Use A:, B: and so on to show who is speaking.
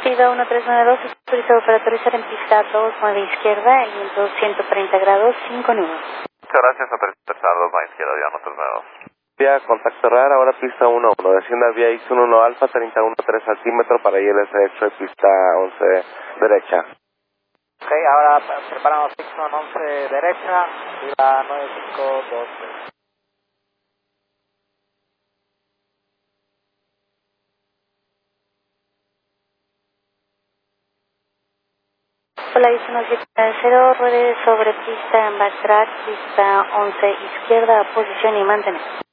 A: Pido 1392, autorizado para aterrizar en pista 29 izquierda, y viento 130 grados, 5 nudos.
B: Muchas gracias, aterrizar 29 izquierda, avión 139.
C: Vía contacto RAR, ahora pista 11, descienda vía X11 alfa, 31.3 altímetro para ILS derecho de pista 11 derecha.
D: Ok, ahora preparamos X11 derecha, fila 9523.
A: Hola, 170, ruede sobre pista en backtrack, pista 11 izquierda, posición y mantener.